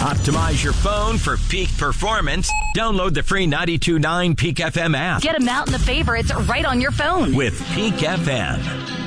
Optimize your phone for peak performance. Download the free 92.9 Peak FM app. Get them out in the favorites right on your phone. With Peak FM.